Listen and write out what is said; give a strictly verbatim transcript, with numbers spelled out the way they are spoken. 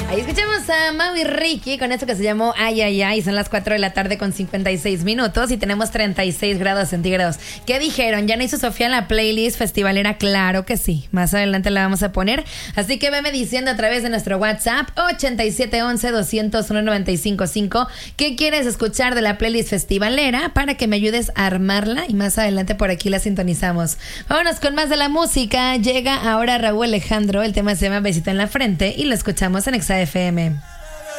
Ahí escuchamos a Mau y Ricky con esto que se llamó Ay, Ay, Ay. Son las cuatro de la tarde con cincuenta y seis minutos y tenemos treinta y seis grados centígrados. ¿Qué dijeron? ¿Ya no hizo Sofía en la playlist festivalera? Claro que sí. Más adelante la vamos a poner. Así que veme diciendo a través de nuestro WhatsApp ochenta y siete once doscientos uno noventa y cinco cinco qué quieres escuchar de la playlist festivalera para que me ayudes a armarla y más adelante por aquí la sintonizamos. Vámonos con más de la música. Llega ahora Raúl Alejandro. El tema se llama Besito en la Frente y lo escuchamos en Exa F M.